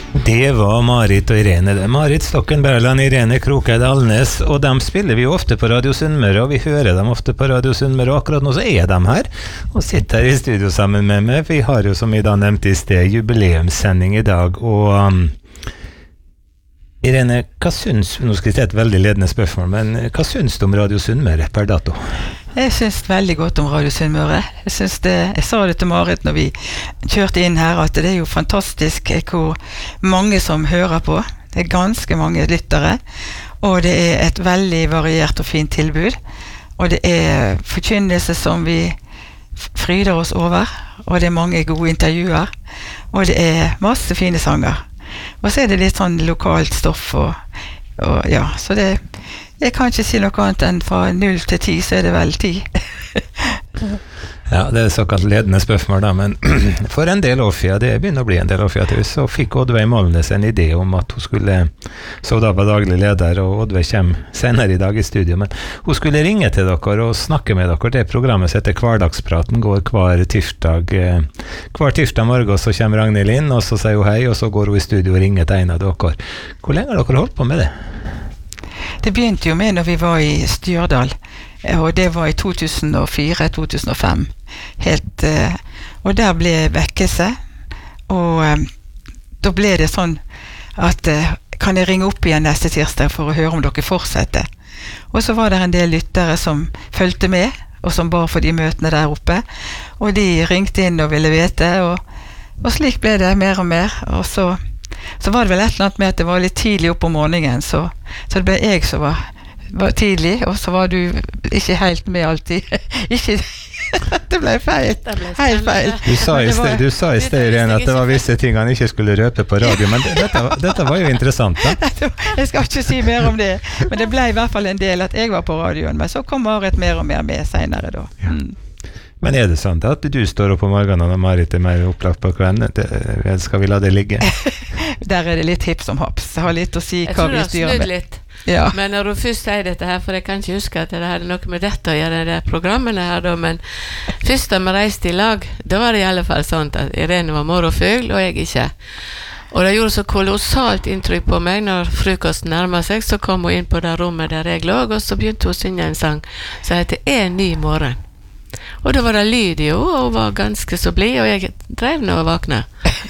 Det var Marit og Irene. Det Marit Stokken Berland, Irene Krokeid Alnes, og dem spiller vi jo ofte på Radio Sunnmøre, og vi hører dem ofte på Radio Sunnmøre, og akkurat nå så er de her, og sitter her i studio sammen med meg. Vi har jo, som vi da nevnte i sted, jubileumssending i dag, og Irene, hva syns, nå skal jeg si et veldig ledende spørsmål, men hva syns du om Radio Sunnmøre per dato? Jeg syns veldig godt om Radio Sunnmøre. Jeg synes det, jeg sa det til Marit når vi kjørte inn her, at det er jo fantastisk hvor mange som hører på. Det er ganske mange lyttere, og det er et veldig variert og fint tilbud. Og det er forkynnelse som vi fryder oss over, og det er mange gode intervjuer, og det er masse fine sanger. Og så er det litt sånn lokalt stoff, og ja, så det jeg kan ikke si noe annet enn fra 0 til 10, så er det vel 10. Ja, det er såkalt ledende spørsmål da, men for en del år siden, det begynner å bli en del år siden, så fikk Oddveig Malnes en idé om at hun skulle, så da var daglig leder, og Oddveig kommer senere i dag i studio, men hun skulle ringe til dere og snakke med dere. Det programmet som heter Hverdagspraten går hver tirsdag morgen, så kommer Ragnhild inn, og så sier hun hei, og så går hun i studio og ringer til en av dere. Hvor lenge har dere holdt på med det? Det begynte jo med når vi var i Stjørdal, og det var i 2004-2005. Og der ble vekkelse, og da ble det sånn at kan jeg ringe opp igjen neste tirsdag for å høre om dere fortsetter. Og så var det en del lyttere som følte med, og som ba for de møtene der oppe, og de ringte inn og ville vite, og slik ble det mer og mer, og så var det vel et eller annet med at det var litt tidlig opp om morgenen, så det ble jeg som var tidlig, og så var du ikke helt med alltid. Ikke, det ble feil. Helt feil. Du sa i sted, Irene, at det var visse ting han ikke skulle røpe på radio, men dette var jo interessant, da. Jeg skal ikke si mer om det, men det ble i hvert fall en del at jeg var på radioen, men så kom Marit mer og mer med senere da. Men er det sant at du står opp om morgenen og Marit er mer opplagt på kvelden? Skal vi la det ligge? Der er det litt hipp som haps. Jeg har litt å si hva vi styrer med. Jeg tror det har snudd litt. Ja. Men når du først sier dette her, for jeg kan ikke huske at det hadde noe med dette å gjøre, det programmene her da, men først da vi reiste i lag, da var det i alle fall sånn at Irene var morgenfugl, og jeg ikke. Og det gjorde så kolossalt inntrykk på meg når frokosten nærmet seg, så kom hun inn på det rommet der jeg lå, og så begynte hun å synge en sang som heter En ny morgen. Og da var det lyd i henne, og hun var ganske så blid, og jeg drev nå og vakna.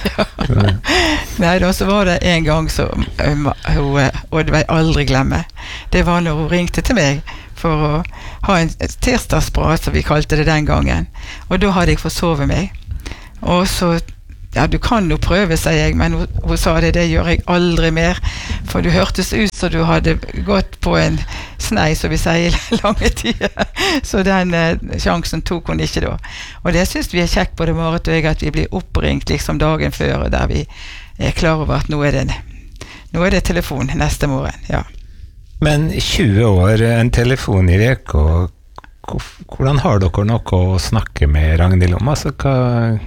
Nei, da så var det en gang som og det var jeg aldri glemme. Det var når hun ringte til meg for å ha en tirsdagsprat, som vi kalte det den gangen. Og da hadde jeg forsovet meg. Og så ja, du kan jo prøve, sier jeg, men hun sa det gjør jeg aldri mer, for du hørtes ut som du hadde gått på en snei, som vi sier, lange tider. Så den sjansen tok hun ikke da. Og det synes vi kjekt på det, Marit og jeg, at vi blir oppringt liksom dagen før, der vi er klar over at nå er det telefon neste morgen, ja. Men 20 år, en telefon i veka, hvordan har dere noe å snakke med Ragnhild om? Altså, hva...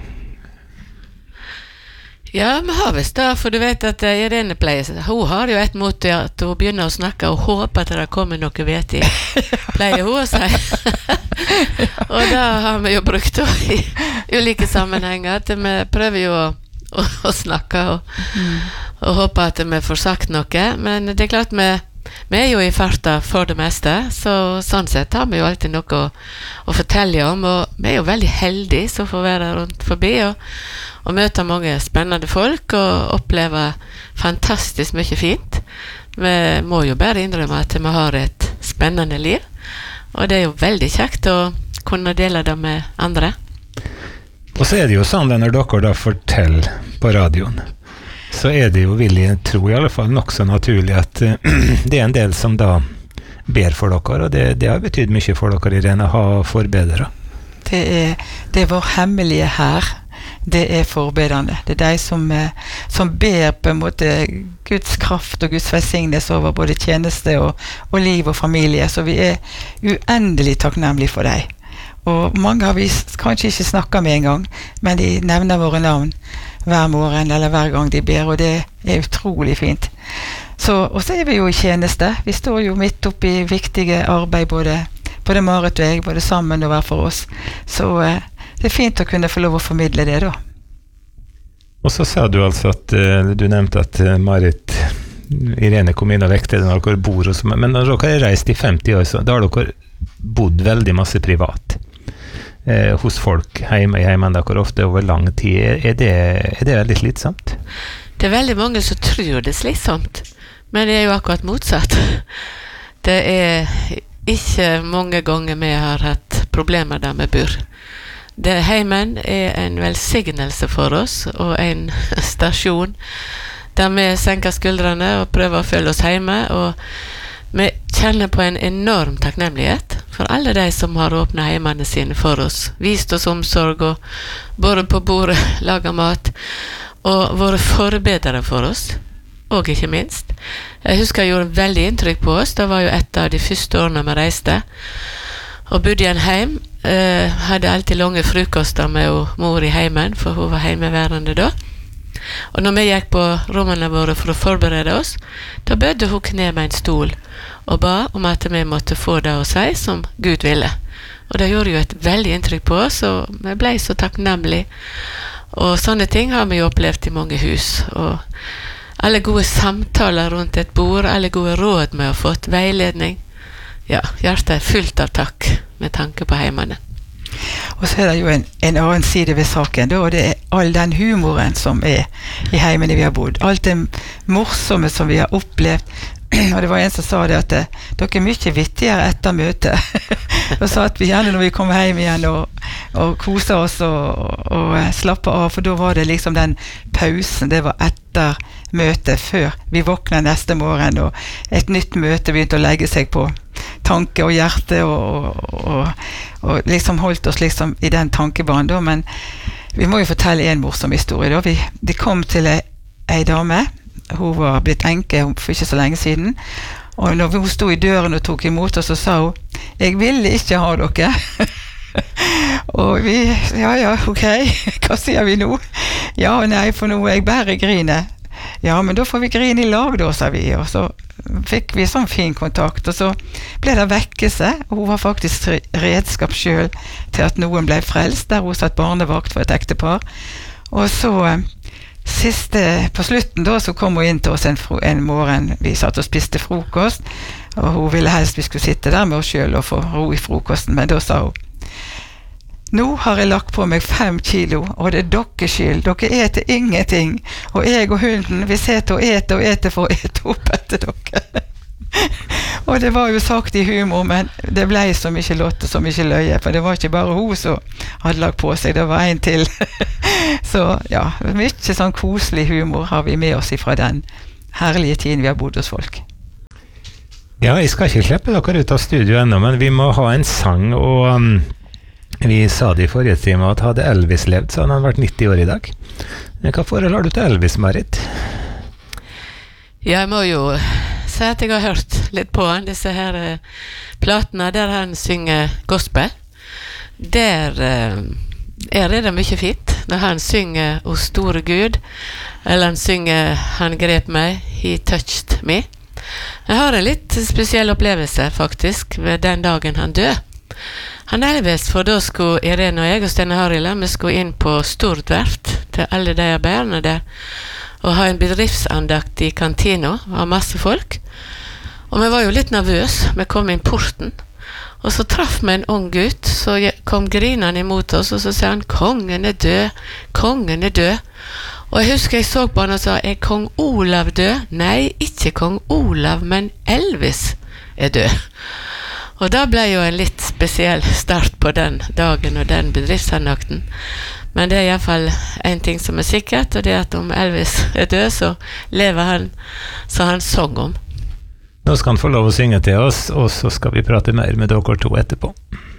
Ja, vi har visst da, for du vet at Irene pleier, hun har jo et mot at hun begynner å snakke og håper at det kommer noe vet i, pleier hun å si. Og da har vi jo brukt det i ulike sammenhenger, at vi prøver jo å snakke og håper at vi får sagt noe, men det er klart vi er jo i farta for det meste, så sånn sett har vi jo alltid noe å fortelle om, og vi er jo veldig heldige som får være rundt forbi og møte mange spennende folk og oppleve fantastisk mye fint. Vi må jo bare innrømme at vi har et spennende liv, og det er jo veldig kjekt å kunne dele det med andre. Og så er det jo sånn når dere da forteller på radioen, så er det jo, vil jeg tro i alle fall, nok så naturlig at det er en del som da ber for dere, og det har betydd mye for dere, Irene, å ha forbedere. Det er vår hemmelige her. Det er forbederne. Det er de som ber på en måte Guds kraft og Guds velsignelse over både tjeneste og liv og familie, så vi er uendelig takknemlige for dem. Og mange har vi kanskje ikke snakket med en gang, men de nevner våre navn hver morgen eller hver gang de ber, og det er utrolig fint. Og så er vi jo i tjeneste. Vi står jo midt oppe i viktige arbeid, både Marit og jeg, både sammen og hver for oss. Så det er fint å kunne få lov å formidle det da. Og så sa du altså at du nevnte at Marit Irene kom inn og vekte den når dere bor hos meg, men når dere har reist i 50 år, så da har dere bodd veldig masse privat hos folk hjemme i heimen dere ofte over lang tid. Er det veldig slitsomt? Det er veldig mange som tror det er slitsomt, men det er jo akkurat motsatt. Det er ikke mange ganger vi har hatt problemer der vi bor. Heimen er en velsignelse for oss, og en stasjon der vi senker skuldrene og prøver å føle oss hjemme, og vi kjenner på en enorm takknemlighet for alle de som har åpnet heimene sine for oss, vist oss omsorg og båret på bordet, laget mat, og vært forbedere for oss, og ikke minst. Jeg husker jeg gjorde veldig inntrykk på oss. Det var jo et av de første årene vi reiste, og bodde i en heim. Hadde alltid lange frukoster med mor i heimen, for hun var heimeværende da. Og når vi gikk på rommene våre for å forberede oss, da bødde hun kne med en stol og ba om at vi måtte få det å si som Gud ville. Og det gjorde jo et veldig inntrykk på oss, og vi ble så takknemlige. Og sånne ting har vi jo opplevd i mange hus. Og alle gode samtaler rundt et bord, alle gode råd vi har fått, veiledning. Ja, hjertet er fullt av takk med tanke på heimene. Og så er det jo en annen side ved saken, da, og det er all den humoren som er i heimene vi har bodd. Alt det morsomme som vi har opplevd. Og det var en som sa det at dere er mye vittigere etter møtet. Og så at vi gjerne når vi kommer hjem igjen og koser oss og slapper av, for da var det liksom den pausen, det var etter møtet før vi våkner neste morgen, og et nytt møte begynte å legge seg på tanke og hjerte, og liksom holdt oss liksom i den tankebanen da. Men vi må jo fortelle en morsom historie da. De kom til ei dame. Hun var blitt enke for ikke så lenge siden, og når hun stod i døren og tok imot oss, så sa hun: «Jeg ville ikke ha dere.» Og vi, ja, ok, hva sier vi nå? Ja, nei, for nå jeg bare griner. Ja, men da får vi grine i lag da, sa vi, og så fikk vi sånn fin kontakt, og så ble det vekkelse, og hun var faktisk redskap selv til at noen ble frelst, der hun satt barnevakt for et ektepar. Og så på slutten da, så kom hun inn til oss en morgen. Vi satt og spiste frokost, og hun ville helst vi skulle sitte der med oss selv og få ro i frokosten, men da sa hun: «Nå har jeg lagt på meg 5 kilo, og det er deres skyld. Dere eter ingenting, og jeg og hunden, vi sitter og eter for å ete opp etter dere.» Og det var jo sagt i humor, men det ble så mye lott og så mye løye, for det var ikke bare hun som hadde lagt på seg, det var en til. Så ja, mye sånn koselig humor har vi med oss fra den herlige tiden vi har bodd hos folk. Ja, jeg skal ikke slippe dere ut av studio ennå, men vi må ha en sang, og vi sa det i forrige time at hadde Elvis levd, så hadde han vært 90 år i dag. Hva forhold har du til Elvis, Marit? Jeg må jo si at jeg har hørt litt på han, disse her platene der han synger gospel. Der er det mye fint når han synger «O store Gud», eller han synger «Han grep meg», «He touched me». Jeg har en litt spesiell opplevelse faktisk ved den dagen han døde. Han Elvis, for da skulle Irene og jeg og Stine Harila, vi skulle inn på Stord verft til alle de barna der, og ha en bedriftsandakt i kantina av masse folk. Og vi var jo litt nervøse. Vi kom inn porten, og så traff vi en ung gutt, så kom grinene imot oss, og så sa han: «Kongen er død, kongen er død.» Og jeg husker jeg så på han og sa: «Er kong Olav død?» «Nei, ikke kong Olav, men Elvis er død.» Og da ble jo en litt spesiell start på den dagen og den bedriftsandakten. Men det er i hvert fall en ting som er sikkert, og det er at om Elvis er død, så lever han så han sang om. Nå skal han få lov å synge til oss, og så skal vi prate mer med dere to etterpå.